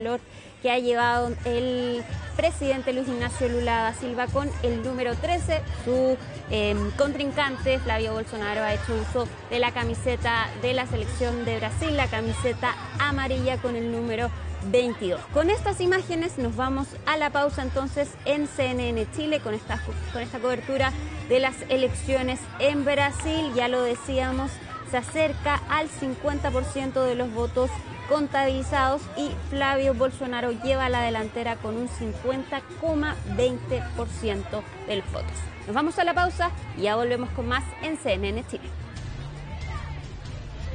que ha llevado el presidente Luis Ignacio Lula da Silva con el número 13. Su contrincante, Flavio Bolsonaro, ha hecho uso de la camiseta de la selección de Brasil, la camiseta amarilla con el número 22. Con estas imágenes nos vamos a la pausa entonces en CNN Chile con esta cobertura de las elecciones en Brasil. Ya lo decíamos, se acerca al 50% de los votos contabilizados y Flavio Bolsonaro lleva la delantera con un 50,20% de los votos. Nos vamos a la pausa y ya volvemos con más en CNN Chile.